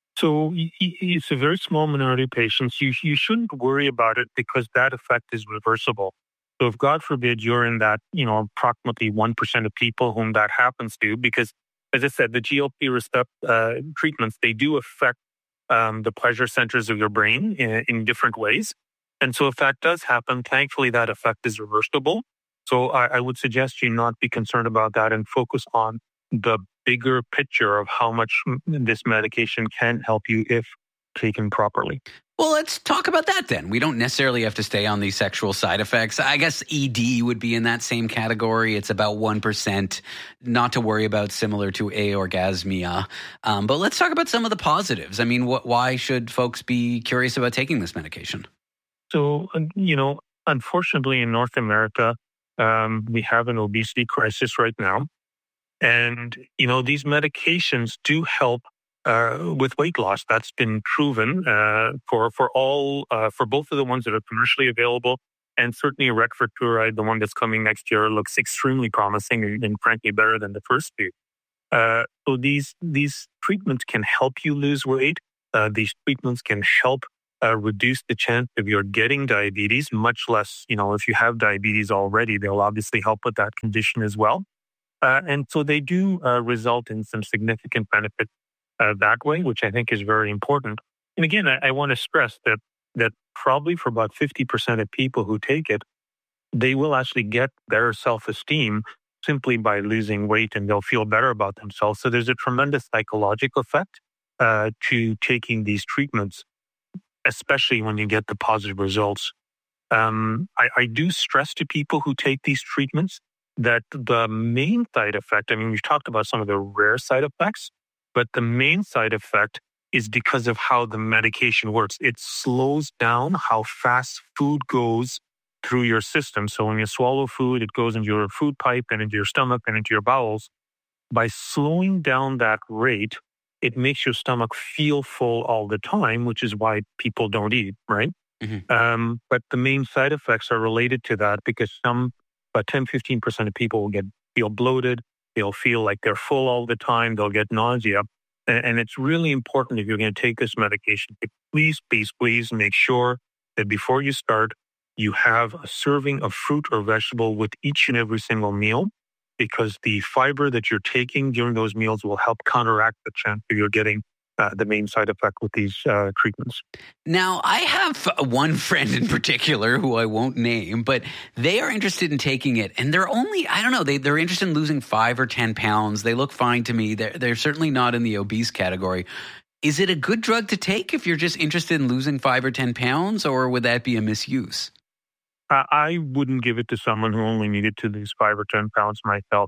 So it's a very small minority of patients. You, you shouldn't worry about it because that effect is reversible. So if, God forbid, you're in that, you know, approximately one percent of people whom that happens to, because, as I said, the G L P receptor uh, treatments, they do affect um, the pleasure centers of your brain in, in different ways. And so if that does happen, thankfully, that effect is reversible. So I, I would suggest you not be concerned about that and focus on the bigger picture of how much this medication can help you if taken properly. Well, let's talk about that then. We don't necessarily have to stay on these sexual side effects. I guess E D would be in that same category. It's about one percent, not to worry about, similar to aorgasmia. Um, but let's talk about some of the positives. I mean, wh- why should folks be curious about taking this medication? So, you know, unfortunately in North America, um, we have an obesity crisis right now. And, you know, these medications do help Uh, with weight loss. That's been proven uh, for for all uh, for both of the ones that are commercially available, and certainly Rexaturide, the one that's coming next year, looks extremely promising and, and frankly better than the first two. Uh, so these these treatments can help you lose weight. Uh, these treatments can help uh, reduce the chance of your getting diabetes. Much less, you know, if you have diabetes already, they'll obviously help with that condition as well. Uh, and so they do uh, result in some significant benefit Uh, that way, which I think is very important. And again, I, I want to stress that that probably for about fifty percent of people who take it, they will actually get better self-esteem simply by losing weight, and they'll feel better about themselves. So there's a tremendous psychological effect uh, to taking these treatments, especially when you get the positive results. Um, I, I do stress to people who take these treatments that the main side effect, I mean, we've talked about some of the rare side effects, but the main side effect is because of how the medication works. It slows down how fast food goes through your system. So when you swallow food, it goes into your food pipe and into your stomach and into your bowels. By slowing down that rate, it makes your stomach feel full all the time, which is why people don't eat, right? Mm-hmm. Um, but the main side effects are related to that because some, about ten, fifteen percent of people will get feel bloated. They'll feel like they're full all the time. They'll get nausea. And it's really important if you're going to take this medication, to please, please, please make sure that before you start, you have a serving of fruit or vegetable with each and every single meal, because the fiber that you're taking during those meals will help counteract the chance that you're getting Uh, the main side effect with these uh, treatments. Now, I have one friend in particular who I won't name, but they are interested in taking it. And they're only, I don't know, they, they're interested in losing five or ten pounds. They look fine to me. They're, they're certainly not in the obese category. Is it a good drug to take if you're just interested in losing five or ten pounds, or would that be a misuse? Uh, I wouldn't give it to someone who only needed to lose five or ten pounds myself.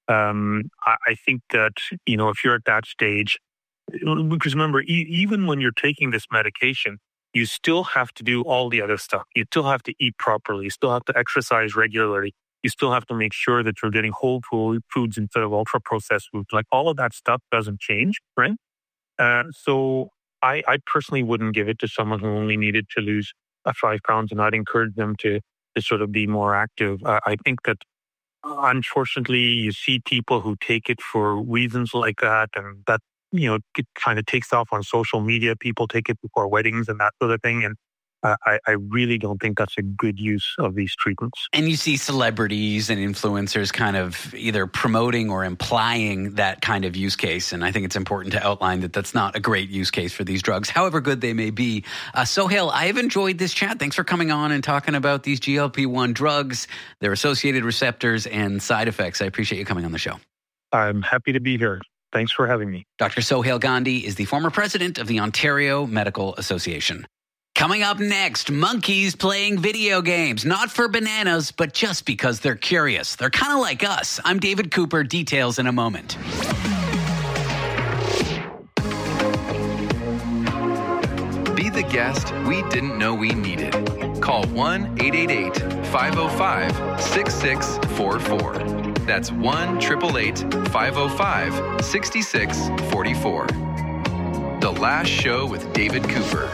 Um, I, I think that, you know, if you're at that stage, because remember, e- even when you're taking this medication, you still have to do all the other stuff. You still have to eat properly. You still have to exercise regularly. You still have to make sure that you're getting whole food foods instead of ultra-processed foods. Like all of that stuff doesn't change, right? Uh, so I, I personally wouldn't give it to someone who only needed to lose uh, five pounds, and I'd encourage them to, to sort of be more active. Uh, I think that unfortunately you see people who take it for reasons like that, and that you know, it kind of takes off on social media. People take it before weddings and that sort of thing. And uh, I, I really don't think that's a good use of these treatments. And you see celebrities and influencers kind of either promoting or implying that kind of use case. And I think it's important to outline that that's not a great use case for these drugs, however good they may be. Uh, Sohail, I have enjoyed this chat. Thanks for coming on and talking about these G L P one drugs, their associated receptors and side effects. I appreciate you coming on the show. I'm happy to be here. Thanks for having me. Doctor Sohail Gandhi is the former president of the Ontario Medical Association. Coming up next, monkeys playing video games, not for bananas, but just because they're curious. They're kind of like us. I'm David Cooper. Details in a moment. Be the guest we didn't know we needed. Call one eight eight eight, five oh five, six six four four. That's one eight eight eight, five oh five, six six four four. The Last Show with David Cooper.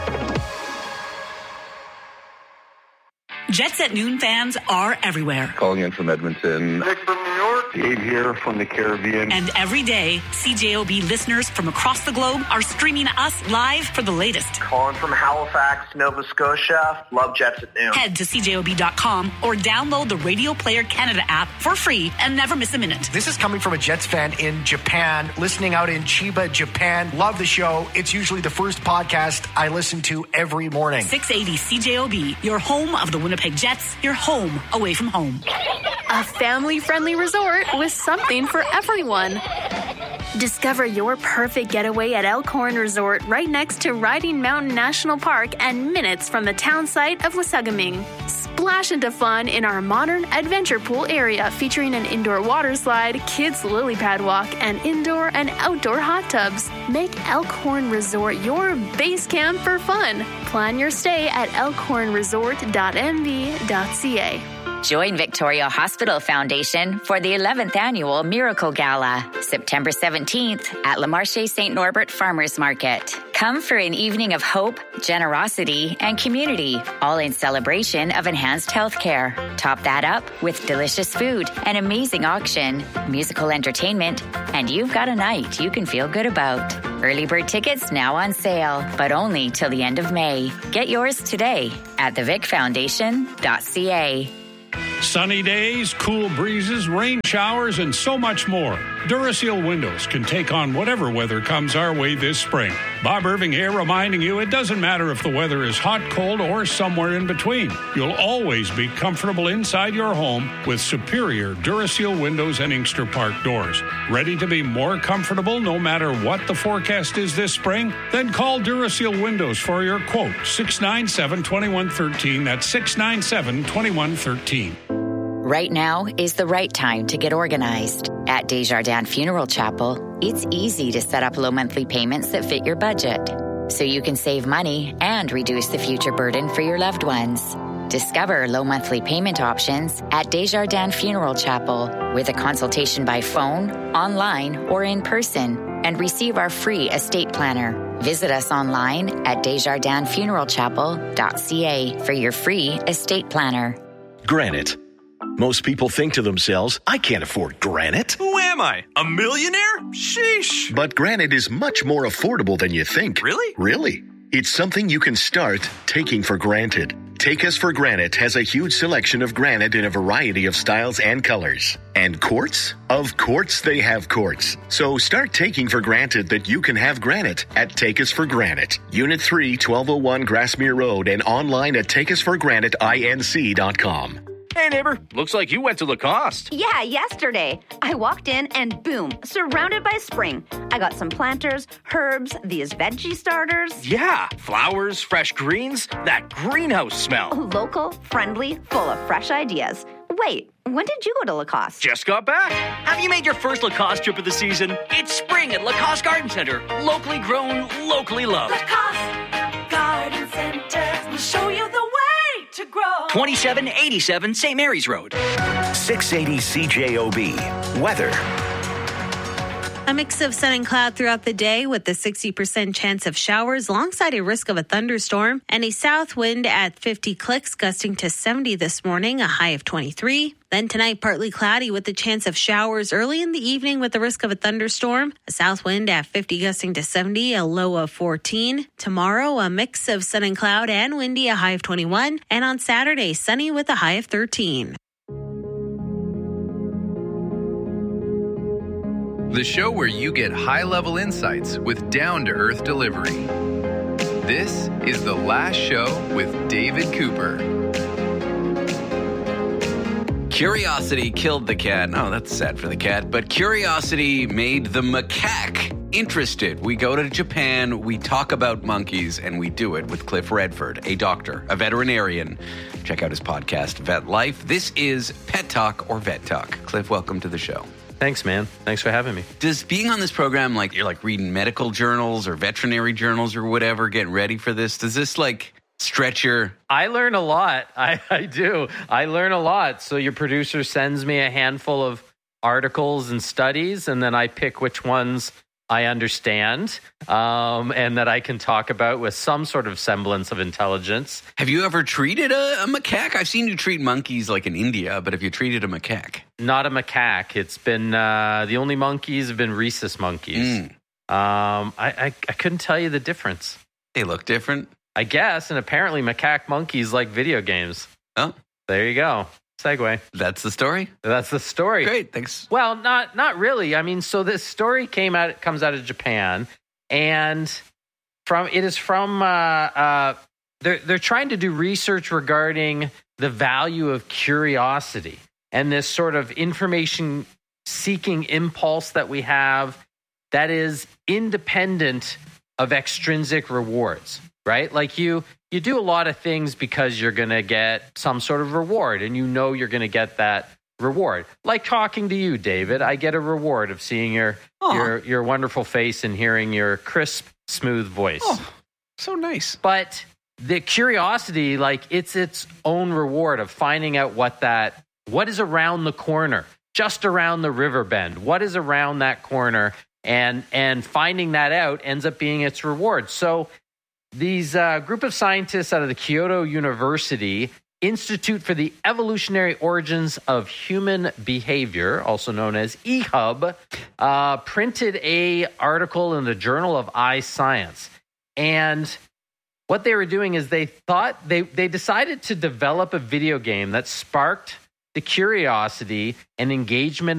Jet Set Noon fans are everywhere. Calling in from Edmonton. Nick from New York. Dave here from the Caribbean. And every day, C J O B listeners from across the globe are streaming us live for the latest. Calling from Halifax, Nova Scotia. Love Jet Set Noon. Head to C J O B dot com or download the Radio Player Canada app for free and never miss a minute. This is coming from a Jets fan in Japan, listening out in Chiba, Japan. Love the show. It's usually the first podcast I listen to every morning. six eighty C J O B, your home of the Winnipeg Jets, your home away from home. a family-friendly resort with something for everyone. Discover your perfect getaway at Elkhorn Resort right next to Riding Mountain National Park and minutes from the town site of Wasagaming. Splash into fun in our modern adventure pool area featuring an indoor water slide, kids lily pad walk, and indoor and outdoor hot tubs. Make Elkhorn Resort your base camp for fun. Plan your stay at elkhorn resort dot m v dot c a. Join Victoria Hospital Foundation for the eleventh Annual Miracle Gala, September seventeenth at Le Marché Saint Norbert Farmers Market. Come for an evening of hope, generosity, and community, all in celebration of enhanced healthcare. Top that up with delicious food, an amazing auction, musical entertainment, and you've got a night you can feel good about. Early bird tickets now on sale, but only till the end of May. Get yours today at the vic foundation dot c a. Sunny days, cool breezes, rain showers, and so much more. Duraseal Windows can take on whatever weather comes our way this spring. Bob Irving here reminding you it doesn't matter if the weather is hot, cold, or somewhere in between. You'll always be comfortable inside your home with superior Duraseal windows and Inkster Park doors. Ready to be more comfortable no matter what the forecast is this spring? Then call Duraseal Windows for your quote, six nine seven, two one one three. That's six nine seven, two one one three. Right now is the right time to get organized. At Desjardins Funeral Chapel, it's easy to set up low monthly payments that fit your budget, so you can save money and reduce the future burden for your loved ones. Discover low monthly payment options at Desjardins Funeral Chapel with a consultation by phone, online, or in person, and receive our free estate planner. Visit us online at desjardins funeral chapel dot c a for your free estate planner. Granite. Most people think to themselves, I can't afford granite. Who am I? A millionaire? Sheesh. But granite is much more affordable than you think. Really? Really. It's something you can start taking for granted. Take Us for Granite has a huge selection of granite in a variety of styles and colors. And quartz? Of course they have quartz. So start taking for granted that you can have granite at Take Us for Granite. Unit three, twelve oh one Grassmere Road, and online at take us for granite inc dot com. Hey, neighbor. Looks like you went to Lacoste. Yeah, yesterday. I walked in and boom, surrounded by spring. I got some planters, herbs, these veggie starters. Yeah, flowers, fresh greens, that greenhouse smell. Local, friendly, full of fresh ideas. Wait, when did you go to Lacoste? Just got back. Have you made your first Lacoste trip of the season? It's spring at Lacoste Garden Center. Locally grown, locally loved. Lacoste Garden Center will show you the way to grow. twenty-seven eighty-seven Saint Mary's Road. six eighty C J O B. Weather. A mix of sun and cloud throughout the day with a sixty percent chance of showers alongside a risk of a thunderstorm, and a south wind at fifty clicks gusting to seventy this morning, a high of twenty-three. Then tonight, partly cloudy with the chance of showers early in the evening with the risk of a thunderstorm, a south wind at fifty gusting to seventy, a low of fourteen. Tomorrow, a mix of sun and cloud and windy, a high of twenty-one. And on Saturday, sunny with a high of thirteen. The show where you get high-level insights with down-to-earth delivery. This is The Last Show with David Cooper. Curiosity killed the cat. Oh, that's sad for the cat. But curiosity made the macaque interested. We go to Japan, we talk about monkeys, and we do it with Cliff Redford, a doctor, a veterinarian. Check out his podcast, Vet Life. This is Pet Talk or Vet Talk. Cliff, welcome to the show. Thanks, man. Thanks for having me. Does being on this program, like you're like reading medical journals or veterinary journals or whatever, getting ready for this, does this like stretch your... I learn a lot. I, I do. I learn a lot. So your producer sends me a handful of articles and studies, and then I pick which ones I understand um, and that I can talk about with some sort of semblance of intelligence. Have you ever treated a, a macaque? I've seen you treat monkeys like in India, but have you treated a macaque? Not a macaque. It's been, uh, the only monkeys have been rhesus monkeys. Mm. Um, I, I, I couldn't tell you the difference. They look different? I guess, and apparently macaque monkeys like video games. Oh. There you go. Segue. That's the story? That's the story. Great, thanks. Well, not not really. I mean, so this story came out comes out of Japan, and from it is from uh, uh, they're they're trying to do research regarding the value of curiosity. and this sort of information seeking impulse that we have that is independent of extrinsic rewards, right? Like you, you do a lot of things because you're going to get some sort of reward, and you know you're going to get that reward. Like talking to you, David, I get a reward of seeing your Aww. your your wonderful face and hearing your crisp, smooth voice. Oh, so nice. But the curiosity, like it's its own reward of finding out what that what is around the corner, just around the river bend. What is around that corner? And and finding that out ends up being its reward. So these uh, group of scientists out of the Kyoto University Institute for the Evolutionary Origins of Human Behavior, also known as E H U B, uh, printed a article in the Journal of iScience. And what they were doing is they thought they they decided to develop a video game that sparked the curiosity and engagement